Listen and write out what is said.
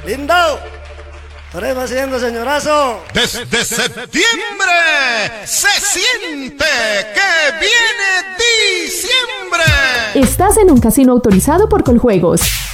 Lindo. Estaremos haciendo, señorazo. Desde septiembre se siente que viene diciembre. Estás en un casino autorizado por Coljuegos.